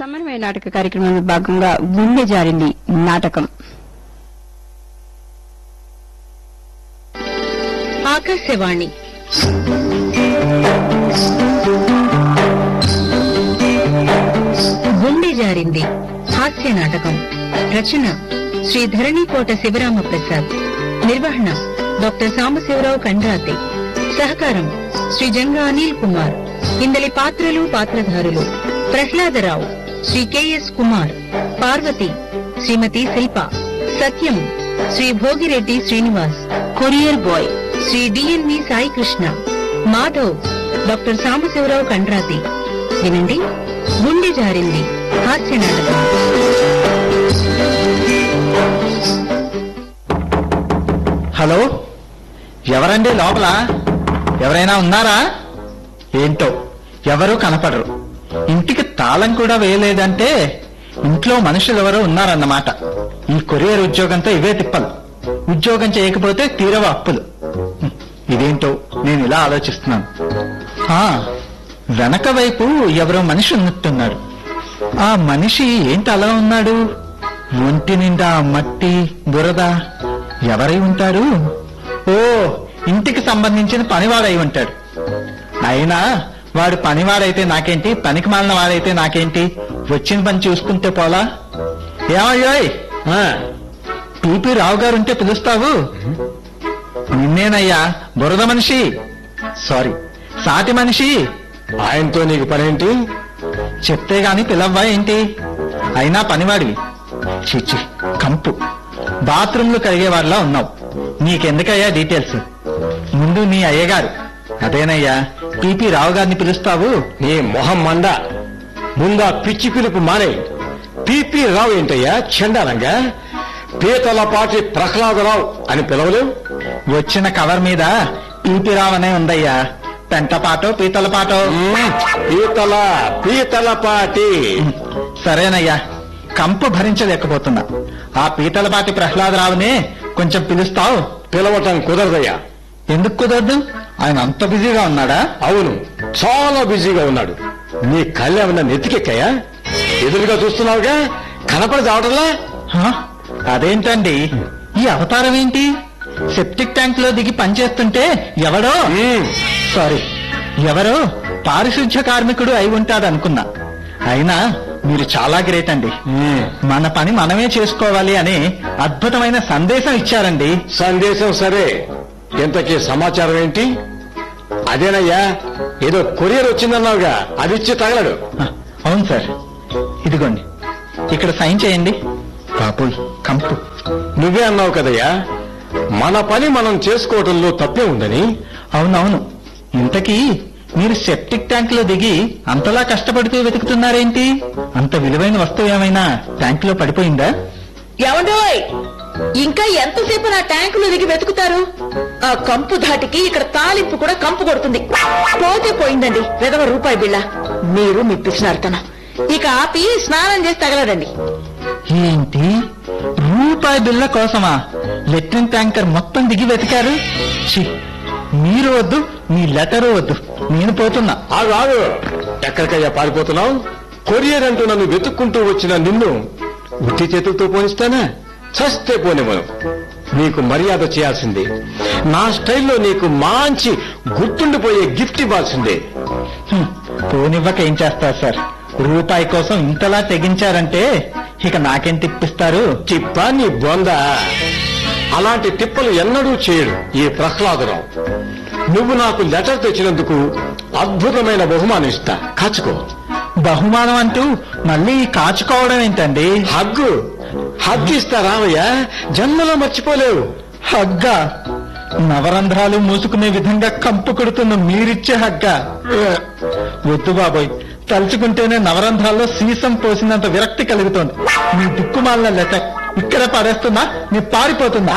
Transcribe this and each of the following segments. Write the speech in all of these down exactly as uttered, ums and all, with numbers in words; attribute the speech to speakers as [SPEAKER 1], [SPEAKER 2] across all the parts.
[SPEAKER 1] సమన్వయ నాటక కార్యక్రమంలో భాగంగా గుండె జారింది నాటకం.
[SPEAKER 2] ఆకాశవాణి గుండె జారింది హాస్య నాటకం. రచన శ్రీ ధరణీకోట శివరామ ప్రసాద్. నిర్వహణ డాక్టర్ సాంబశివరావు కండ్రాతి. సహకారం శ్రీ జంగా అనిల్ కుమార్. ఇందలి పాత్రలు పాత్రధారులు: ప్రహ్లాదరావు శ్రీ కెఎస్ కుమార్, పార్వతి శ్రీమతి శిల్ప, సత్యం Shri Bhogireddy Srinivas, courier boy Shri DNV Sai Krishna, Madhav doctor Sambasivarao Kandrathi. వినండి గుండె జారింది హాస్య నాటకం.
[SPEAKER 3] హలో, ఎవరండి లోపల? ఎవరైనా ఉన్నారా? ఏంటో ఎవరూ కనపడరు. ఇంటికి తాళం కూడా వేయలేదంటే ఇంట్లో మనుషులు ఎవరో ఉన్నారన్నమాట. ఈ కొరియర్ ఉద్యోగంతో ఇవే తిప్పలు. ఉద్యోగం చేయకపోతే తీరవ అప్పులు. ఇదేంటో నేను ఇలా ఆలోచిస్తున్నాను. ఆ వెనక వైపు ఎవరో మనిషి ఉన్నట్టున్నాడు. ఆ మనిషి ఏంటి అలా ఉన్నాడు? ఒంటి నిండా మట్టి బురద. ఎవరై ఉంటారు? ఓ, ఇంటికి సంబంధించిన పనివాడై ఉంటాడు. అయినా వాడు పనివాడైతే నాకేంటి, పనికి మాలిన వాడైతే నాకేంటి? వచ్చిన పని చూసుకుంటే పోలా? ఏమయ్యోయ్, టీపీ రావు గారు ఉంటే పిలుస్తావు? నిన్నేనయ్యా, బురద మనిషి, సారీ సాటి మనిషి.
[SPEAKER 4] ఆయనతో నీకు పనేంటి?
[SPEAKER 3] చెప్తే గాని పిలవ్వా ఏంటి? అయినా పనివాడివి. చిచ్చి కంపు. బాత్రూంలు కడిగేవాడిలా ఉన్నావు. నీకెందుకయ్యా డీటెయిల్స్? ముందు నీ అయ్యగారు, అదేనయ్యా టీపీ రావు గారిని పిలుస్తావు?
[SPEAKER 4] నీ మొహం మండ. ముందా పిచ్చి పిలుపు మానే. పిపి రావు ఏంటయ్యా చండాలంగా? పీతలపాటి ప్రహ్లాదరావు అని పిలవలేవు?
[SPEAKER 3] వచ్చిన కవర్ మీద టీపీ రావు అనే ఉందయ్యా. పెంటపాటో పీతలపాటో?
[SPEAKER 4] పీతల పీతలపాటి.
[SPEAKER 3] సరేనయ్యా, కంపు భరించలేకపోతున్నా. ఆ పీతలపాటి ప్రహ్లాదరావునే కొంచెం పిలుస్తావు?
[SPEAKER 4] పిలవటం కుదరదయ్యా.
[SPEAKER 3] ఎందుకు కుదరదు? ఆయన అంత బిజీగా ఉన్నాడా?
[SPEAKER 4] అవును, చాలా బిజీగా ఉన్నాడు. నీ కళ్ళేమన్నా నెత్తికెక్కయ్యా? ఎదురుగా చూస్తున్నావుగా, కనపడి చావటంలా?
[SPEAKER 3] అదేంటండి ఈ అవతారం ఏంటి? సెప్టిక్ ట్యాంక్ లో దిగి పనిచేస్తుంటే ఎవడో, సారీ ఎవరో పారిశుధ్య కార్మికుడు అయి ఉంటాడనుకున్నా. అయినా మీరు చాలా గ్రేట్ అండి. మన పని మనమే చేసుకోవాలి అనే అద్భుతమైన సందేశం ఇచ్చారండి.
[SPEAKER 4] సందేశం సరే, ఇంతకీ సమాచారం ఏంటి? అదేనయ్యా, ఏదో కొరియర్ వచ్చిందన్నావుగా, అది ఇచ్చి తగలడు.
[SPEAKER 3] అవును సార్, ఇదిగోండి ఇక్కడ సైన్ చేయండి. పాపుల్ కంపు.
[SPEAKER 4] నువ్వే అన్నావు కదయ్యా, మన పని మనం చేసుకోవడంలో తప్పే ఉందని.
[SPEAKER 3] అవునవును. ఇంతకీ మీరు సెప్టిక్ ట్యాంక్ లో దిగి అంతలా కష్టపడుతూ వెతుకుతున్నారేంటి? అంత విలువైన వస్తువు ఏమైనా ట్యాంక్ లో పడిపోయిందా?
[SPEAKER 2] ఏమండోయ్, ఇంకా ఎంతసేపు నా ట్యాంకులో దిగి వెతుకుతారు? ఆ కంపు ధాటికి ఇక్కడ తాలింపు కూడా కంపు కొడుతుంది. పోతే పోయిందండి వెదవ రూపాయి బిళ్ళ. మీరు మీ పిచ్చినారుతనం. ఇక ఆపి స్నానం చేసి తగలడండి.
[SPEAKER 3] ఏంటి, రూపాయి బిళ్ళ కోసమా లెట్రిన్ ట్యాంకర్ మొత్తం దిగి వెతికారు? ఛీ, మీరు వద్దు, మీ లెటరు వద్దు, నేను పోతున్నా.
[SPEAKER 4] ఆగు ఆగు, ఎక్కడికయ్యా పారిపోతున్నావు? కొరియర్ అంటూ నన్ను వెతుక్కుంటూ వచ్చిన నిన్ను ఉట్టి చేతులతో పోనిస్తానా? చస్తే పోనివ్వను. నీకు మర్యాద చేయాల్సిందే. నా స్టైల్లో నీకు మంచి గుర్తుండిపోయే గిఫ్ట్ ఇవ్వాల్సిందే.
[SPEAKER 3] పోనివ్వక ఏం చేస్తారు సార్? రూపాయి కోసం ఇంతలా తెగించారంటే ఇక నాకేం తిప్పిస్తారు?
[SPEAKER 4] తిప్పా నీ బొంద. అలాంటి తిప్పలు ఎన్నడూ చేయడు ఈ ప్రహ్లాదరావు. నువ్వు నాకు లెటర్ తెచ్చినందుకు అద్భుతమైన బహుమానం ఇస్తా, కాచుకో.
[SPEAKER 3] బహుమానం అంటూ మళ్ళీ కాచుకోవడం ఏంటండి?
[SPEAKER 4] హగ్గు హగ్గు ఇస్తా రావయ్యా, జన్మలో మర్చిపోలేవు.
[SPEAKER 3] హగ్గా? నవరంధ్రాలు మూసుకునే విధంగా కంపు కొడుతున్న మీరిచ్చే హగ్గా? వద్దు బాబోయ్, తలుచుకుంటేనే నవరంధ్రాల్లో సీసం పోసినంత విరక్తి కలుగుతోంది. మీ దిక్కుమాలిన లెటర్ ఇక్కడ పడేస్తున్నా, నీ పారిపోతున్నా.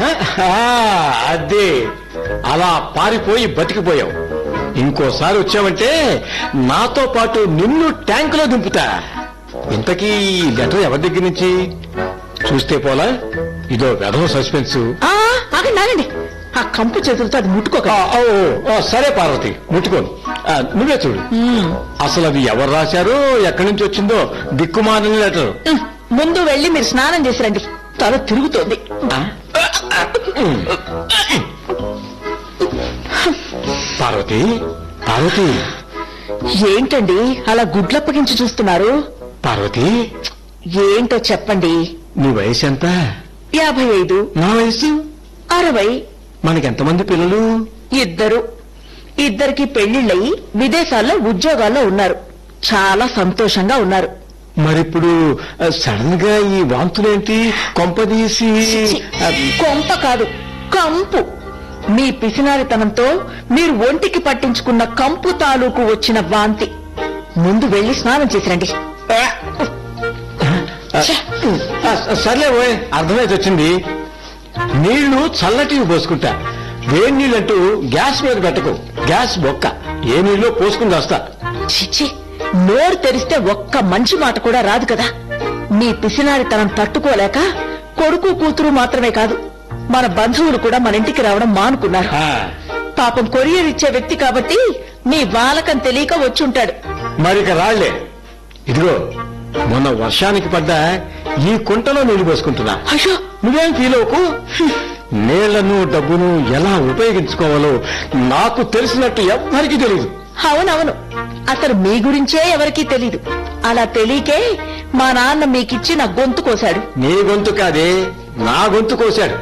[SPEAKER 4] అదే, అలా పారిపోయి బతికిపోయావు. ఇంకోసారి వచ్చావంటే నాతో పాటు నిన్ను ట్యాంకులో దింపుతా. ఇంతకీ లెటర్ ఎవరి దగ్గర నుంచి? చూస్తే పోలా, ఇదో వెధవ సస్పెన్స్.
[SPEAKER 2] ఆగండి ఆగండి,
[SPEAKER 5] ఆ కంపు చేతులతో అది ముట్టుకోక.
[SPEAKER 4] ఆ, ఓ, ఓ, సరే పార్వతి, ముట్టుకోను. ఆ, నువ్వే చూడు. అసలు అది ఎవరు రాశారో, ఎక్కడి నుంచి వచ్చిందో దిక్కుమాలని లెటర్.
[SPEAKER 5] ముందు వెళ్ళి మీరు స్నానం చేసి రండి, తల తిరుగుతోంది.
[SPEAKER 4] పార్వతి, పార్వతి,
[SPEAKER 5] ఏంటండి అలా గుడ్లప్పగించి చూస్తున్నారు?
[SPEAKER 4] పార్వతి,
[SPEAKER 5] ఏంటో చెప్పండి.
[SPEAKER 4] నీ వయసు ఎంత?
[SPEAKER 5] యాభై ఐదు.
[SPEAKER 4] నా వయసు
[SPEAKER 5] అరవై.
[SPEAKER 4] మనకెంతమంది పిల్లలు?
[SPEAKER 5] ఇద్దరు. ఇద్దరికి పెళ్లిళ్ళయి విదేశాల్లో ఉద్యోగాల్లో ఉన్నారు. చాలా సంతోషంగా ఉన్నారు.
[SPEAKER 4] మరిప్పుడు సడన్ గా ఈ వాంతులేంటి? కొంపదీసి
[SPEAKER 5] ఛీ, కొంప కాదు, కంపు. మీ పిసినారితనంతో మీరు ఒంటికి పట్టించుకున్న కంపు తాలూకు వచ్చిన వాంతి. ముందు వెళ్లి స్నానం చేసి రండి.
[SPEAKER 4] ఆ, సర్లే ఓయ్, అర్థమైతే వచ్చింది. నీళ్లు చల్లటివి పోసుకుంటా. వేడి నీళ్ళంటూ గ్యాస్ మీద పెట్టకు. గ్యాస్ బొక్క. ఏ నీళ్ళు పోసుకుని వస్తా.
[SPEAKER 5] చిచి, నోరు తెరిస్తే ఒక్క మంచి మాట కూడా రాదు కదా. మీ పిసినారితనం తట్టుకోలేక కొడుకు కూతురు మాత్రమే కాదు, మన బంధువులు కూడా మన ఇంటికి రావడం మానుకున్నారు.
[SPEAKER 4] ఆ,
[SPEAKER 5] పాపం కొరియర్ ఇచ్చే వ్యక్తి కాబట్టి మీ వాలకం తెలియక వచ్చుంటాడు.
[SPEAKER 4] మరిక రాళ్లే. ఇదిగో, మొన్న వర్షానికి పడ్డ ఈ కుంటలో నీళ్లు పోసుకుంటున్నా.
[SPEAKER 5] అయ్యో,
[SPEAKER 4] నువ్వేం ఫీల్ అవ్వకు. నీళ్లను డబ్బును ఎలా ఉపయోగించుకోవాలో నాకు తెలిసినట్టు ఎవ్వరికీ తెలియదు.
[SPEAKER 5] అవునవును, అసలు మీ గురించే ఎవరికీ తెలీదు. అలా తెలియకే మా నాన్న మీకిచ్చి నా గొంతు కోశాడు.
[SPEAKER 4] నీ గొంతు కాదే, నా గొంతు కోశాడు.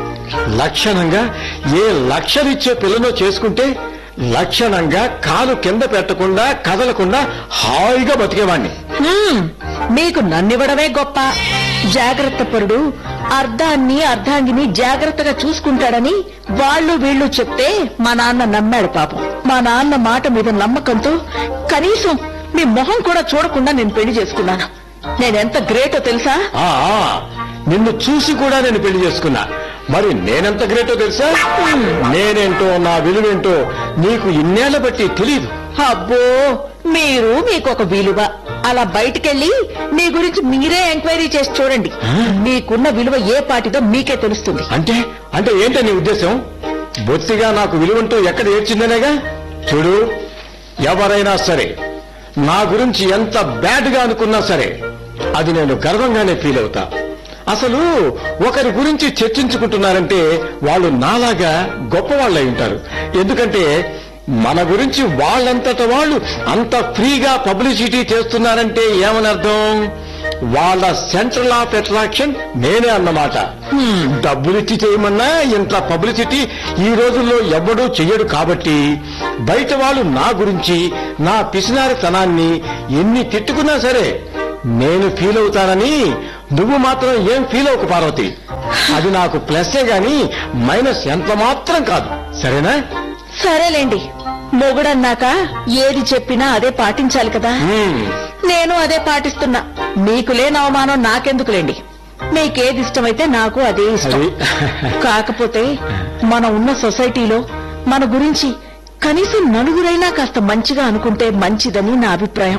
[SPEAKER 4] లక్షణంగా ఏ లక్షలిచ్చే పిల్లను చేసుకుంటే లక్షణంగా కాలు కింద పెట్టకుండా కదలకుండా హాయిగా బతికేవాణ్ణి.
[SPEAKER 5] హ్మ్, మీకు నన్నివ్వడమే గొప్ప. జాగ్రత్త పరుడు అర్ధాన్ని అర్ధాంగిని జాగ్రత్తగా చూసుకుంటాడని వాళ్ళు వీళ్ళు చెప్తే మా నాన్న నమ్మాడు. పాపం మా నాన్న మాట మీద నమ్మకంతో కనీసం మీ మొహం కూడా చూడకుండా నేను పెళ్లి చేసుకున్నాను. నేనెంత గ్రేటో తెలుసా?
[SPEAKER 4] ఆ, నిన్ను చూసి కూడా నేను పెళ్లి చేసుకున్నా. మరి నేనెంత గ్రేటో తెలుసా? నేనేంటో, నా విలువేంటో నీకు ఇన్నేళ్ల బట్టి తెలియదు.
[SPEAKER 5] అబ్బో, మీరు మీకొక విలువ. అలా బయటికెళ్ళి మీ గురించి మీరే ఎంక్వైరీ చేసి చూడండి. మీకున్న విలువ ఏ పాటిదో మీకే తెలుస్తుంది.
[SPEAKER 4] అంటే అంటే ఏంటో నీ ఉద్దేశం? బొత్తిగా నాకు విలువంటూ ఎక్కడ ఏడ్చిందనేగా. చూడు, ఎవరైనా సరే నా గురించి ఎంత బ్యాడ్ గా అనుకున్నా సరే అది నేను గర్వంగానే ఫీల్ అవుతా. అసలు ఒకరి గురించి చర్చించుకుంటున్నారంటే వాళ్ళు నాలాగా గొప్పవాళ్ళు అయి ఉంటారు. ఎందుకంటే మన గురించి వాళ్ళంతట వాళ్ళు అంత ఫ్రీగా పబ్లిసిటీ చేస్తున్నారంటే ఏమని అర్థం? వాళ్ళ సెంట్రల్ ఆఫ్ అట్రాక్షన్ నేనే అన్నమాట. డబ్బులిచ్చి చేయమన్నా ఇంత పబ్లిసిటీ ఈ రోజుల్లో ఎవ్వడూ చెయ్యడు. కాబట్టి బయట వాళ్ళు నా గురించి, నా పిసినారితనాన్ని ఎన్ని తిట్టుకున్నా సరే నేను ఫీల్ అవుతానని నువ్వు మాత్రం ఏం ఫీల్ అవ్వకు పార్వతి. అది నాకు ప్లస్సే గాని మైనస్ ఎంత మాత్రం కాదు. సరేనా?
[SPEAKER 5] సరేలేండి, మొగుడన్నాక ఏది చెప్పినా అదే పాటించాలి కదా. నేను అదే పాటిస్తున్నా. మీకు లేని అవమానం నాకెందుకులేండి. మీకేది ఇష్టమైతే నాకు అదే ఇష్టం. కాకపోతే మనం ఉన్న సొసైటీలో మన గురించి కనీసం నలుగురైనా కాస్త మంచిగా అనుకుంటే మంచిదని నా అభిప్రాయం.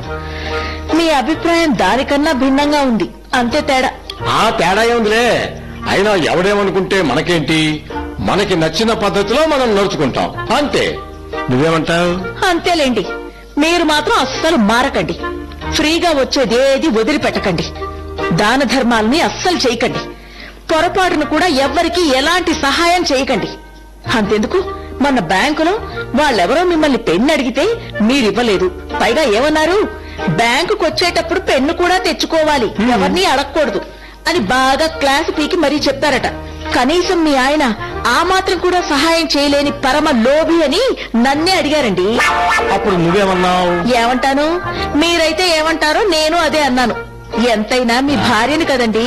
[SPEAKER 5] మీ అభిప్రాయం దానికన్నా భిన్నంగా ఉంది, అంతే తేడా.
[SPEAKER 4] ఆ తేడా ఏముందిలే. అయినా ఎవడేమనుకుంటే మనకేంటి? మనకి నచ్చిన పద్ధతిలో మనం నడుచుకుంటాం, అంతే. నువ్వేమంటావు?
[SPEAKER 5] అంతేలేండి. మీరు మాత్రం అస్సలు మారకండి. ఫ్రీగా వచ్చేదేది వదిలిపెట్టకండి. దాన ధర్మాలని అస్సలు చేయకండి. పొరపాటును కూడా ఎవ్వరికీ ఎలాంటి సహాయం చేయకండి. అంతెందుకు, మన బ్యాంకులో వాళ్ళెవరో మిమ్మల్ని పెన్ను అడిగితే మీరివ్వలేదు. పైగా ఏమన్నారు? బ్యాంకుకు వచ్చేటప్పుడు పెన్ను కూడా తెచ్చుకోవాలి, ఎవరిని అడగకూడదు అని బాగా క్లాసు పీకి మరీ చెప్పారట. కనీసం మీ ఆయన ఆ మాత్రం కూడా సహాయం చేయలేని పరమ లోభి అని నన్నే అడిగారండి.
[SPEAKER 4] అప్పుడు నువ్వేమన్నావు?
[SPEAKER 5] ఏమంటాను? మీరైతే ఏమంటారో నేను అదే అన్నాను. ఎంతైనా మీ భార్యని కదండి.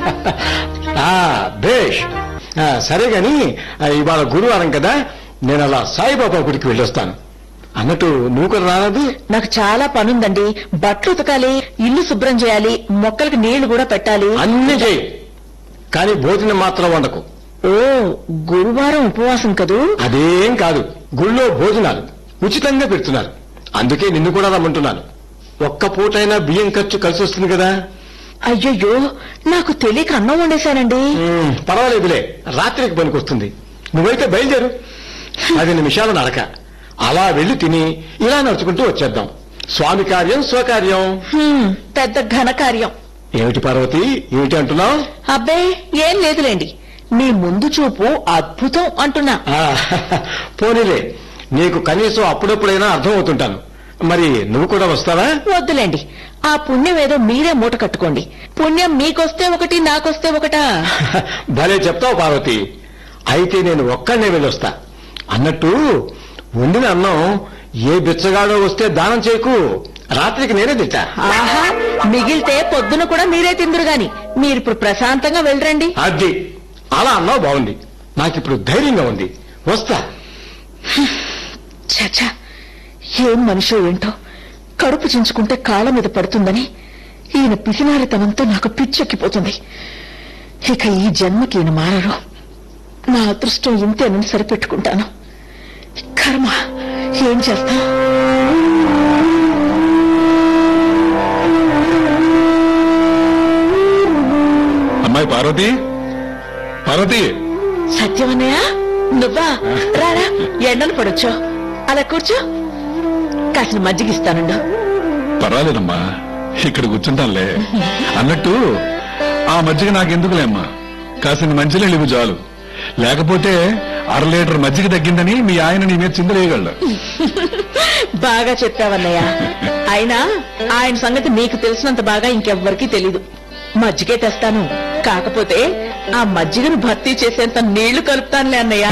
[SPEAKER 4] ఆ భేష్. ఆ, సరే గాని ఇవాళ గురువారం కదా, నేను అలా సాయిబాబా గుడికి వెళ్ళొస్తాను. అన్నట్టు నువ్వు కూడా రానదు?
[SPEAKER 5] నాకు చాలా పనుందండి. బట్టలు ఉతకాలి, ఇల్లు శుభ్రం చేయాలి, మొక్కలకి నీళ్లు కూడా పెట్టాలి.
[SPEAKER 4] అన్ని చేయి, కానీ భోజనం మాత్రం వండకు.
[SPEAKER 5] ఓ, గురువారం ఉపవాసం కదూ?
[SPEAKER 4] అదేం కాదు, గుళ్ళో భోజనాలు ఉచితంగా పెడుతున్నారు. అందుకే నిన్ను కూడా రమ్మంటున్నాను. ఒక్క పూటైనా బియ్యం ఖర్చు కలిసి వస్తుంది కదా.
[SPEAKER 5] అయ్యయ్యో, నాకు తెలియక అన్నం వండేశానండి.
[SPEAKER 4] పర్వాలేదులే, రాత్రికి పనికొస్తుంది. నువ్వైతే బయలుదేరు. పది నిమిషాలు నడక, అలా వెళ్లి తిని ఇలా నడుచుకుంటూ వచ్చేద్దాం. స్వామి కార్యం స్వకార్యం.
[SPEAKER 5] హ్మ్, పెద్ద ఘనకార్యం.
[SPEAKER 4] ఏమిటి పార్వతి, ఏమిటి అంటున్నావు?
[SPEAKER 5] అబ్బే ఏం లేదులేండి, మీ ముందు చూపు అద్భుతం అంటున్నా.
[SPEAKER 4] ఆ, పోనీలే, నీకు కనీసం అప్పుడప్పుడైనా అర్థం అవుతుంటాను. మరి నువ్వు కూడా వస్తావా?
[SPEAKER 5] వద్దులేండి, ఆ పుణ్యం ఏదో మీరే మూట కట్టుకోండి. పుణ్యం మీకొస్తే ఒకటి, నాకొస్తే ఒకటా?
[SPEAKER 4] భలే చెప్తావు పార్వతి. అయితే నేను ఒక్కడనే వెళ్ళొస్తా. అన్నట్టు వండిన అన్నం ఏ బిచ్చగాడో వస్తే దానం చేయకు, రాత్రికి నేనే తింటా.
[SPEAKER 5] ఆహా, మిగిలితే పొద్దున కూడా మీరే తిందురు గాని మీరిప్పుడు ప్రశాంతంగా వెళ్ళరండి.
[SPEAKER 4] అది అలా అన్నావు, బాగుంది. నాకిప్పుడు ధైర్యంగా ఉంది, వస్తా.
[SPEAKER 5] చచ్చా, ఏం మనిషో ఏంటో, కడుపు చించుకుంటే కాళ్ళ మీద పడుతుందని ఈయన పిసినారితనంతో నాకు పిచ్చెక్కిపోతుంది. ఇక ఈ జన్మకి ఈయన మారరు. నా అదృష్టం ఇంతేనని సరిపెట్టుకుంటాను. కర్మ, ఏం చేస్తా?
[SPEAKER 6] అమ్మాయి పార్వతి, పార్వతి.
[SPEAKER 5] సత్యమన్నయ్య, నువ్వా? రారా, ఎండను పడొచ్చో. అలా కూర్చో, కాసిన మజ్జిగిస్తానుండు.
[SPEAKER 6] పర్వాలేదమ్మా, ఇక్కడ కూర్చుంటానులే. అన్నట్టు ఆ మజ్జిగ నాకెందుకులేమ్మా, కాసిన మంచిలే లేవు చాలు. లేకపోతే అర లీటర్ మజ్జిగ తగ్గిందని మీ ఆయన నీ మీద చిందలేయగలడు.
[SPEAKER 5] బాగా చెప్పావన్నయ్య. అయినా ఆయన సంగతి నీకు తెలిసినంత బాగా ఇంకెవ్వరికీ తెలీదు. మజ్జిగే తెస్తాను, కాకపోతే ఆ మజ్జిగను భర్తీ చేసేంత నీళ్లు కలుపుతానులే అన్నయ్య.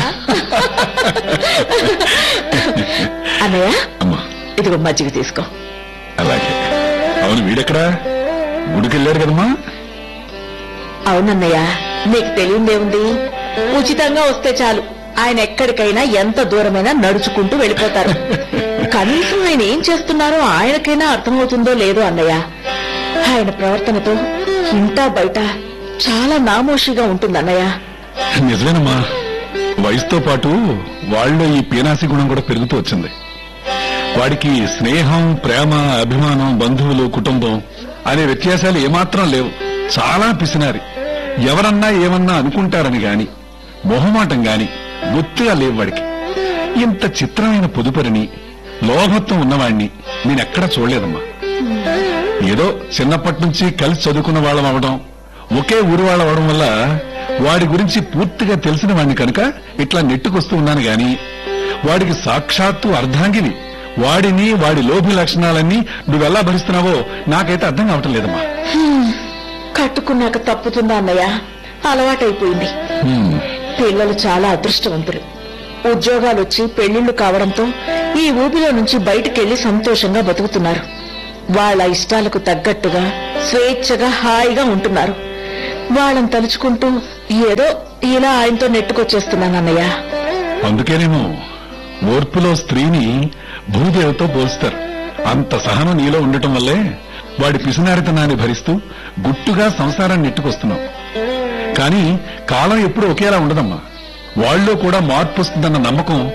[SPEAKER 5] అన్నయ్య,
[SPEAKER 6] అమ్మా
[SPEAKER 5] ఇదిగో మజ్జిగ తీసుకో.
[SPEAKER 6] అలాగే. అవును, వీడెక్కడా? గుడికెళ్ళాడు కదమ్మా?
[SPEAKER 5] అవునన్నయ్య, నీకు తెలియదేముంది, ఉచితంగా వస్తే చాలు ఆయన ఎక్కడికైనా ఎంత దూరమైనా నడుచుకుంటూ వెళ్ళిపోతారు. కనీసం ఆయన ఏం చేస్తున్నారో ఆయనకైనా అర్థమవుతుందో లేదో అన్నయ్య. ఆయన ప్రవర్తనతో ఇంటా బయట చాలా నామోషిగా ఉంటుందన్నయ్య.
[SPEAKER 6] నిజమేనమ్మా, వయసుతో పాటు వాళ్ళలో ఈ పీనాసి గుణం కూడా పెరుగుతూ వచ్చింది. వాడికి స్నేహం, ప్రేమ, అభిమానం, బంధువులు, కుటుంబం అనే వ్యత్యాసాలు ఏమాత్రం లేవు. చాలా పిసినారి. ఎవరన్నా ఏమన్నా అనుకుంటారని గాని, మొహమాటం గాని బొత్తిగా లేవు వాడికి. ఇంత చిత్రమైన పొదుపరిని, లోభత్వం ఉన్నవాణ్ణి నేనెక్కడా చూడలేదమ్మా. ఏదో చిన్నప్పటి నుంచి కలిసి చదువుకున్న వాళ్ళం అవడం, ఒకే ఊరి వాళ్ళ అవడం వల్ల వాడి గురించి పూర్తిగా తెలిసిన వాడిని కనుక ఇట్లా నెట్టుకొస్తూ ఉన్నాను గాని, వాడికి సాక్షాత్తు అర్ధాంగిని. వాడిని, వాడి లోభి లక్షణాలన్నీ నువ్వెలా భరిస్తున్నావో నాకైతే అర్థం కావటం లేదమ్మా.
[SPEAKER 5] కట్టుకున్నాక తప్పుతుందా అన్నయ్య? అలవాటైపోయింది.
[SPEAKER 6] హ్మ్.
[SPEAKER 5] పిల్లలు చాలా అదృష్టవంతులు. ఉద్యోగాలు వచ్చి పెళ్లిళ్లు కావడంతో ఈ ఊబిలో నుంచి బయటికెళ్లి సంతోషంగా బతుకుతున్నారు. వాళ్ళ ఇష్టాలకు తగ్గట్టుగా స్వేచ్ఛగా హాయిగా ఉంటున్నారు. వాళ్ళని తలుచుకుంటూ ఏదో ఇలా ఆయనతో నెట్టుకొచ్చేస్తున్నానన్నయ్య.
[SPEAKER 6] అందుకేనేమో ఓర్పులో స్త్రీని భూదేవతో పోల్స్తారు. అంత సహనం నీలో ఉండటం వల్లే వాడి పిసినారితనాన్ని భరిస్తూ గుట్టుగా సంసారాన్ని నెట్టుకొస్తున్నావు. కానీ కాలం ఎప్పుడూ ఒకేలా ఉండదమ్మా. వాళ్ళలో కూడా మార్పు వస్తుందన్న నమ్మకం